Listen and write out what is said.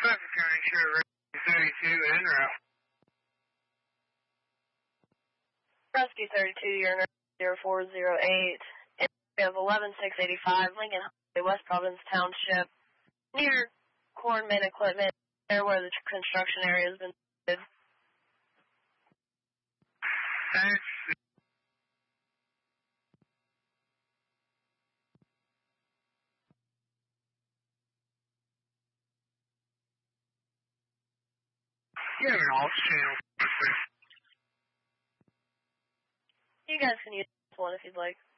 Suffolk County Sheriff, 32 en route. Rescue 32, you're in 0408. We have 11685, Lincoln Highway, West Providence Township, near corn main equipment, there where the construction area has been started. Thanks. You have an alt channel. You guys can use this one if you'd like.